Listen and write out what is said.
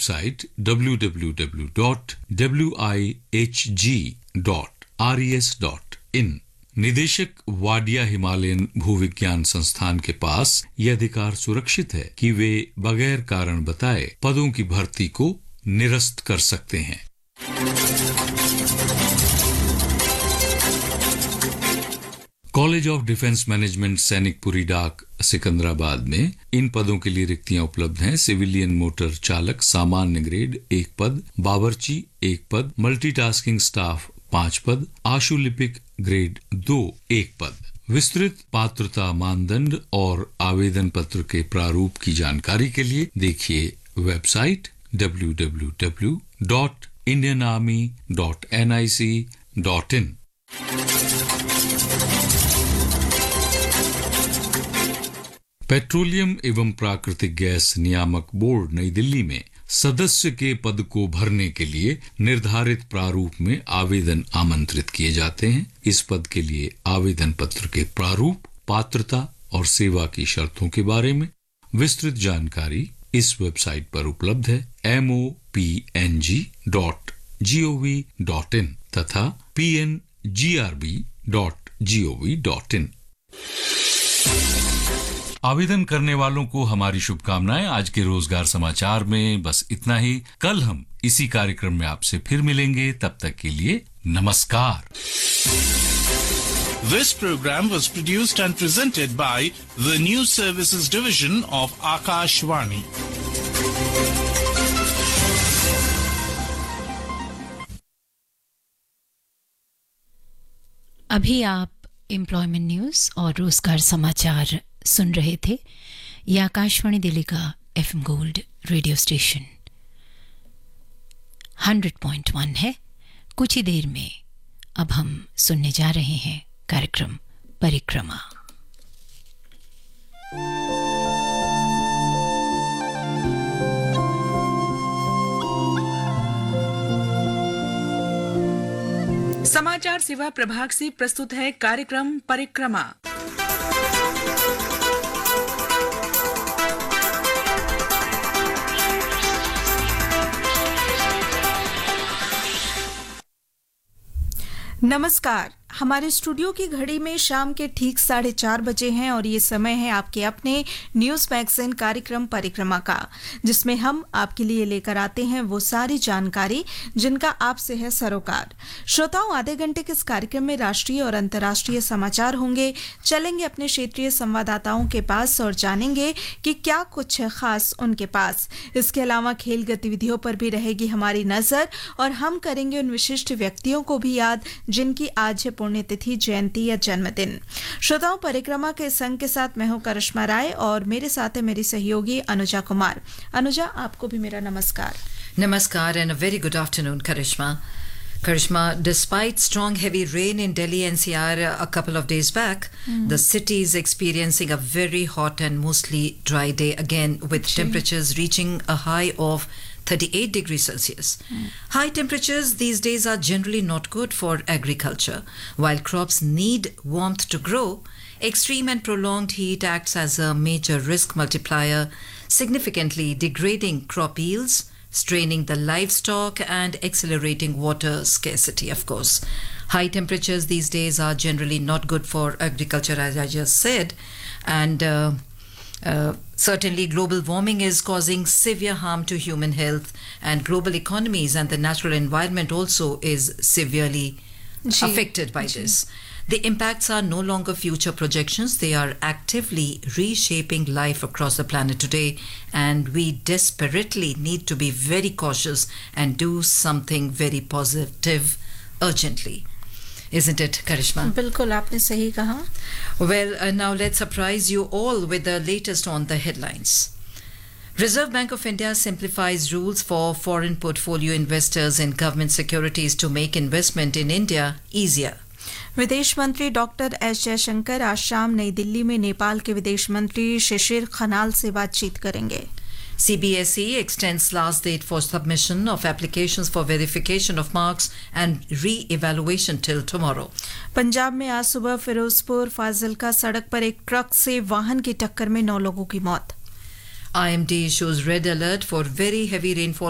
Website www.wihg.res.in। निदेशक Wadia Himalayan भूविज्ञान संस्थान के पास यह अधिकार सुरक्षित है कि वे बगैर कारण बताए पदों की भर्ती को निरस्त कर सकते हैं। College of defence management Sainikpuri डाक सिकंदराबाद में इन पदों के लिए रिक्तियां उपलब्ध हैं। सिविलियन मोटर चालक सामान्य ग्रेड 1 पद, बावर्ची 1 पद, मल्टीटास्किंग स्टाफ 5 पद, आशुलिपिक ग्रेड 2 1 पद। विस्तृत पात्रता मानदंड और आवेदन पत्र के प्रारूप की जानकारी के लिए देखिए वेबसाइट www.indianarmy.nic.in। पेट्रोलियम एवं प्राकृतिक गैस नियामक बोर्ड नई दिल्ली में सदस्य के पद को भरने के लिए निर्धारित प्रारूप में आवेदन आमंत्रित किए जाते हैं। इस पद के लिए आवेदन पत्र के प्रारूप, पात्रता और सेवा की शर्तों के बारे में विस्तृत जानकारी इस वेबसाइट पर उपलब्ध है mopng.gov.in तथा pngrb.gov.in। आवेदन करने वालों को हमारी शुभकामनाएं। आज के रोजगार समाचार में बस इतना ही। कल हम इसी कार्यक्रम में आपसे फिर मिलेंगे, तब तक के लिए नमस्कार। This program was produced and presented by the News Services Division of Akashvani. अभी आप एम्प्लॉयमेंट न्यूज और रोजगार समाचार सुन रहे थे। यह आकाशवाणी दिल्ली का एफएम गोल्ड रेडियो स्टेशन 100.1 है। कुछ ही देर में अब हम सुनने जा रहे हैं कार्यक्रम परिक्रमा। समाचार सेवा प्रभाग से प्रस्तुत है कार्यक्रम परिक्रमा। नमस्कार। हमारे स्टूडियो की घड़ी में शाम के ठीक 4:30 बजे हैं और ये समय है आपके अपने न्यूज मैगजीन कार्यक्रम परिक्रमा का, जिसमें हम आपके लिए लेकर आते हैं वो सारी जानकारी जिनका आपसे है सरोकार। श्रोताओं, आधे घंटे के इस कार्यक्रम में राष्ट्रीय और अंतर्राष्ट्रीय समाचार होंगे। चलेंगे अपने क्षेत्रीय संवाददाताओं के पास और जानेंगे कि क्या कुछ है खास उनके पास। इसके अलावा खेल गतिविधियों पर भी रहेगी हमारी नजर और हम करेंगे उन विशिष्ट व्यक्तियों को भी याद जिनकी आज है पुण्यतिथि, जयंती या जन्मदिन। श्रोताओं, परिक्रमा के संग के साथ मैं हूं करिश्मा राय और मेरे साथ है मेरी सहयोगी अनुजा कुमार। अनुजा, आपको भी मेरा नमस्कार। Namaskar and a very good afternoon, Karishma. Karishma, despite strong heavy rain in Delhi NCR a couple of days back, the city is experiencing a very hot and mostly dry day again, with temperatures reaching a high of 38 degrees Celsius. High temperatures these days are generally not good for agriculture. While crops need warmth to grow, extreme and prolonged heat acts as a major risk multiplier, significantly degrading crop yields, straining the livestock and accelerating water scarcity, of course. High temperatures these days are generally not good for agriculture, as I just said, and certainly global warming is causing severe harm to human health and global economies, and the natural environment also is severely affected by this. The impacts are no longer future projections. They are actively reshaping life across the planet today, and we desperately need to be very cautious and do something very positive urgently. Isn't it, Karishma? बिल्कुल, आपने सही कहा। Well, now let's surprise you all with the latest on the headlines. Reserve Bank of India simplifies rules for foreign portfolio investors in government securities to make investment in India easier. विदेश मंत्री doctor S Jaishankar आज शाम नई दिल्ली में नेपाल के विदेश मंत्री शिशिर खनाल से बातचीत करेंगे। CBSE extends last date for submission of applications for verification of marks and re-evaluation till tomorrow. Punjab में आज सुबह फिरोजपुर फाजिलका सड़क पर एक ट्रक से वाहन की टक्कर में 9 लोगों की मौत। IMD issues red alert for very heavy rainfall